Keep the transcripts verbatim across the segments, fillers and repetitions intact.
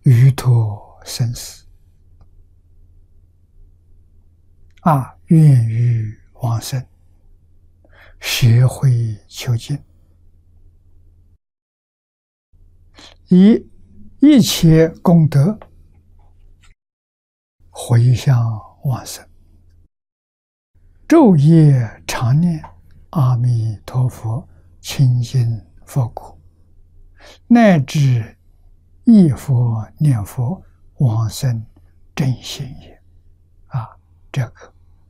欲脱生死，啊，愿欲往生，学会求经，以一切功德回向往生，昼夜常念阿弥陀佛清净佛国，乃至忆佛念佛往生真心也。啊，这个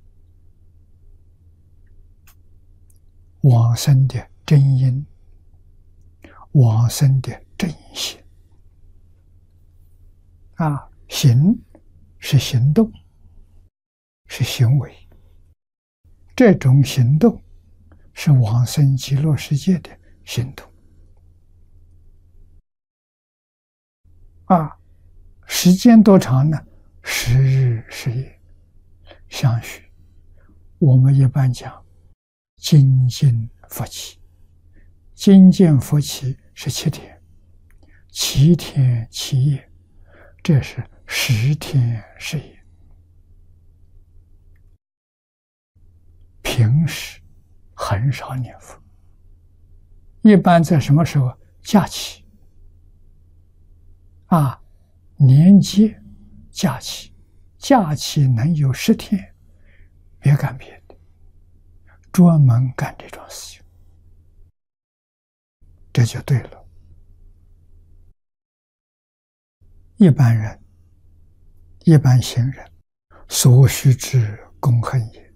往生的真因，往生的真心。啊，行是行动，是行为，这种行动是往生极乐世界的行动。啊，时间多长呢？十日十夜相续。我们一般讲精进佛期，精进佛期是七天，七天七夜，这是十天十夜。平时很少念佛，一般在什么时候？假期啊，年节假期，假期能有十天，别干别的，专门干这种事情，这就对了。一般人，一般行人，所需之功恨也。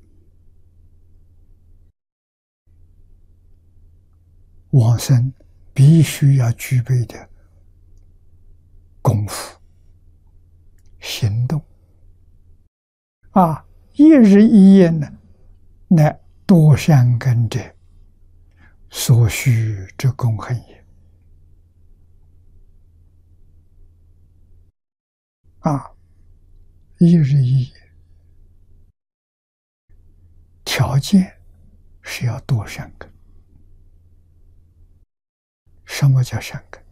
往生必须要具备的功夫、行动啊，一日一夜呢，乃多善根者所需之功恨也。啊，一日一夜，条件是要多善根。什么叫善根？